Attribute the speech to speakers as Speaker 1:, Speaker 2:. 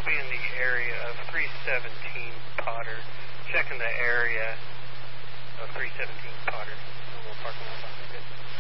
Speaker 1: I'll be in the area of 317 Potter, checking the area of 317 Potter. A little parking lot behind it.